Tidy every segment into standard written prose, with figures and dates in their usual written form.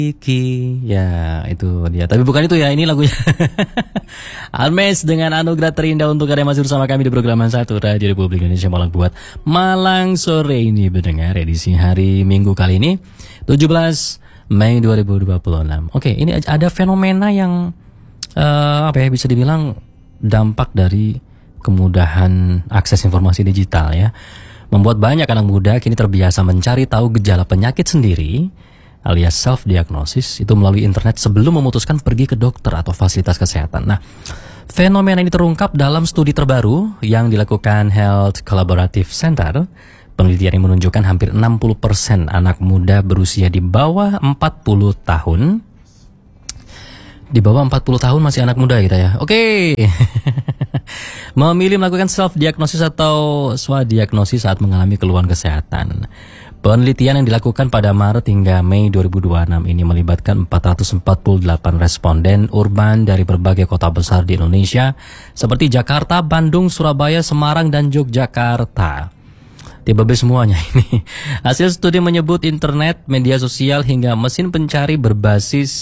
Iki, ya itu dia. Tapi bukan itu ya, ini lagunya. Almes dengan anugerah terindah untuk Anda masih bersama kami di program 1 Radio Republik Indonesia Malang buat Malang sore ini mendengar edisi hari Minggu kali ini 17 Mei 2026. Oke, ini ada fenomena yang bisa dibilang dampak dari kemudahan akses informasi digital ya. Membuat banyak anak muda kini terbiasa mencari tahu gejala penyakit sendiri alias self-diagnosis itu melalui internet sebelum memutuskan pergi ke dokter atau fasilitas kesehatan. Nah, fenomena ini terungkap dalam studi terbaru yang dilakukan Health Collaborative Center. Penelitian yang menunjukkan hampir 60% anak muda berusia di bawah 40 tahun. Di bawah 40 tahun masih anak muda kita ya. Oke. Memilih melakukan self-diagnosis atau swadiagnosis saat mengalami keluhan kesehatan. Penelitian yang dilakukan pada Maret hingga Mei 2026 ini melibatkan 448 responden urban dari berbagai kota besar di Indonesia seperti Jakarta, Bandung, Surabaya, Semarang, dan Yogyakarta. Tiba-tiba semuanya ini. Hasil studi menyebut internet, media sosial, hingga mesin pencari berbasis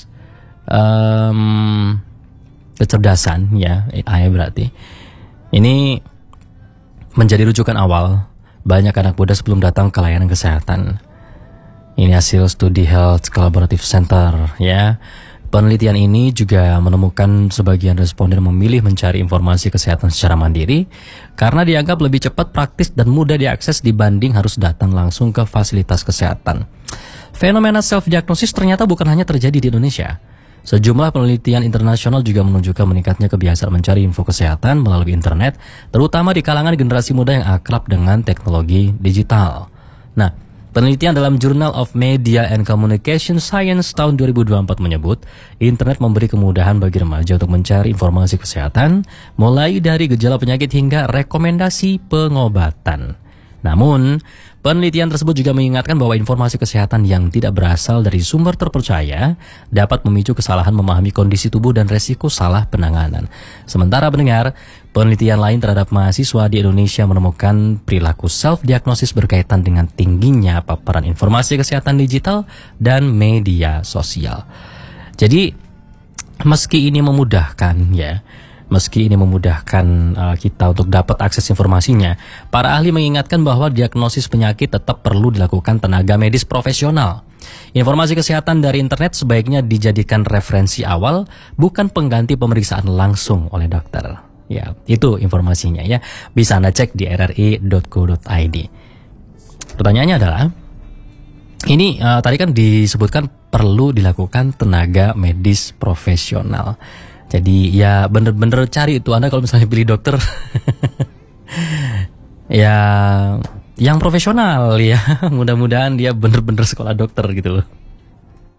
kecerdasan, ya AI berarti. Ini menjadi rujukan awal banyak anak muda sebelum datang ke layanan kesehatan. Ini hasil studi Health Collaborative Center ya. Penelitian ini juga menemukan sebagian responden memilih mencari informasi kesehatan secara mandiri karena dianggap lebih cepat, praktis, dan mudah diakses dibanding harus datang langsung ke fasilitas kesehatan. Fenomena self-diagnosis ternyata bukan hanya terjadi di Indonesia. Sejumlah penelitian internasional juga menunjukkan meningkatnya kebiasaan mencari info kesehatan melalui internet, terutama di kalangan generasi muda yang akrab dengan teknologi digital. Nah, penelitian dalam Journal of Media and Communication Science tahun 2024 menyebut, internet memberi kemudahan bagi remaja untuk mencari informasi kesehatan, mulai dari gejala penyakit hingga rekomendasi pengobatan. Namun, penelitian tersebut juga mengingatkan bahwa informasi kesehatan yang tidak berasal dari sumber terpercaya dapat memicu kesalahan memahami kondisi tubuh dan resiko salah penanganan. Sementara pendengar, penelitian lain terhadap mahasiswa di Indonesia menemukan perilaku self-diagnosis berkaitan dengan tingginya paparan informasi kesehatan digital dan media sosial. Jadi, meski ini memudahkan kita untuk dapat akses informasinya, para ahli mengingatkan bahwa diagnosis penyakit tetap perlu dilakukan tenaga medis profesional. Informasi kesehatan dari internet sebaiknya dijadikan referensi awal, bukan pengganti pemeriksaan langsung oleh dokter. Ya, itu informasinya ya. Bisa Anda cek di rri.co.id. Pertanyaannya adalah, ini tadi kan disebutkan perlu dilakukan tenaga medis profesional. Jadi ya bener-bener cari itu, Anda kalau misalnya pilih dokter ya yang profesional ya, mudah-mudahan dia bener-bener sekolah dokter gitu loh.